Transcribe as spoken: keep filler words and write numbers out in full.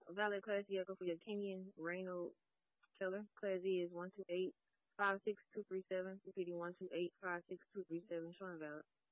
valid class E, I go for your Kenyon Reynolds Taylor. Class E is one two eight five six two three seven. Repeating one two eight five six two three seven. Showing valid.